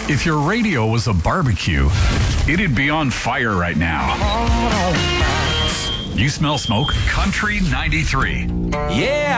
If your radio was a barbecue, it'd be on fire right now. You smell smoke? Country 93. Yeah.